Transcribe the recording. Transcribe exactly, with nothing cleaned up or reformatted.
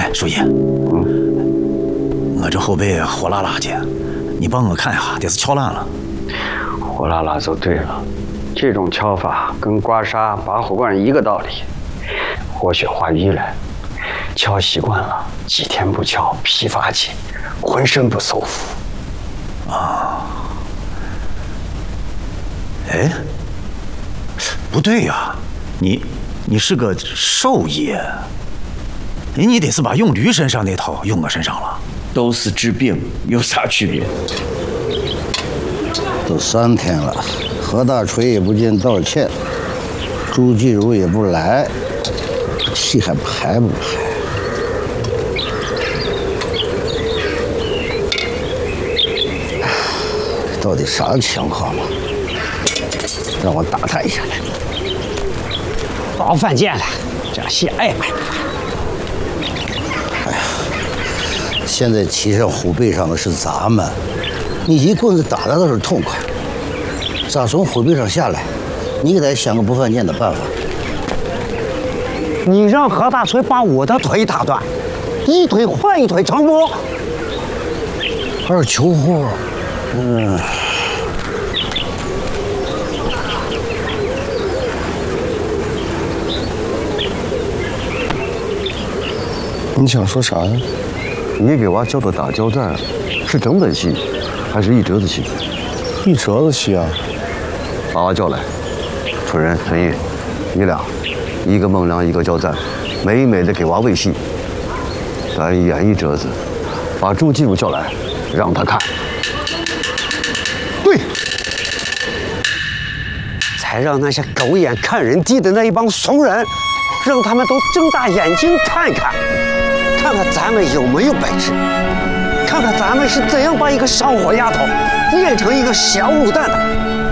叔爷，嗯，我这后背火辣辣的，你帮我看一下，得是敲烂了。 火辣辣就对了，这种敲法跟刮痧、拔火罐一个道理，活血化瘀了。敲习惯了，几天不敲，疲乏起，浑身不舒服。 啊，哎，不对呀，你你是个兽医，你得是把用驴身上那套用我身上了。 都是治病，有啥区别？ 都三天了，何大锤也不见道歉，朱继儒也不来，戏还排不排？到底啥情况嘛？让我打探一下来。 老犯贱了，这戏爱买不买？ 哎呀，现在骑上虎背上的是咱们，你一棍子打的倒是痛快。咋从虎背上下来？你给他想个不犯贱的办法。 你让何大锤把我的腿打断，一腿换一腿成不？ 二求货，嗯。 你想说啥呀？ 你给娃教的打交战，是整本戏，还是一折子戏？ 一折子戏啊！ 把娃叫来，春人、陈毅，你俩，一个孟良，一个交战，美美的给娃喂戏。咱演一折子，把朱继儒叫来，让他看。对， 才让那些狗眼看人低的那一帮怂人，让他们都睁大眼睛看看。看看咱们有没有本事，看看咱们是怎样把一个烧火丫头练成一个小武旦的。